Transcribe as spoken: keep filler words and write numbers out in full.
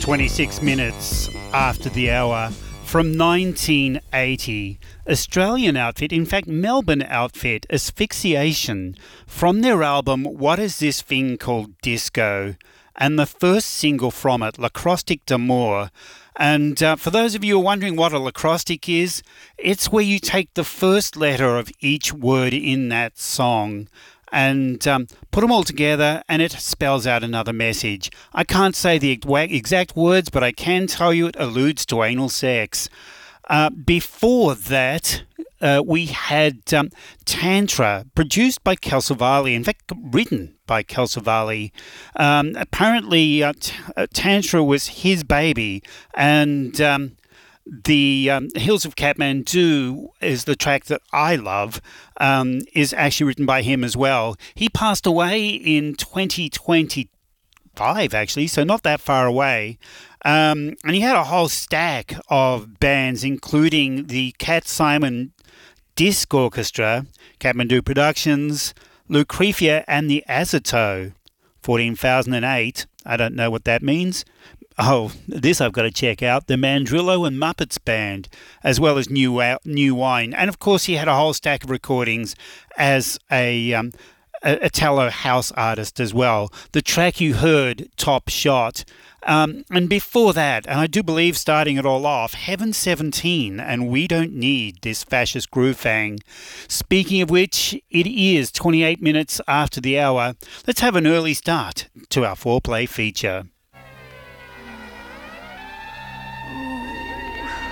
twenty-six minutes after the hour from nineteen eighty. Australian outfit, in fact Melbourne outfit, Asphyxiation, from their album What Is This Thing Called Disco, and the first single from it, L'acrostic d'Amour. And uh, for those of you who are wondering what a l'acrostic is, it's where you take the first letter of each word in that song and um, put them all together, and it spells out another message. I can't say the exact words, but I can tell you it alludes to anal sex. Uh, before that, uh, we had um, Tantra, produced by Calcivali, in fact, written by Calcivali. Um, apparently, uh, t- uh, Tantra was his baby, and um, the um, Hills of Kathmandu is the track that I love, um, is actually written by him as well. He passed away in twenty twenty-five, actually, so not that far away. Um, and he had a whole stack of bands, including the Cat Simon Disc Orchestra, Kathmandu Productions, Lucrefia, and the Azito. fourteen thousand eight, I don't know what that means. Oh, this I've got to check out. The Mandrillo and Muppets Band, as well as New New Wine. And, of course, he had a whole stack of recordings as a, um, a Italo house artist as well. The track you heard, Top Shot. Um, and before that, and I do believe starting it all off, Heaven seventeen and We Don't Need This Fascist Groove Fang. Speaking of which, it is twenty-eight minutes after the hour. Let's have an early start to our foreplay feature.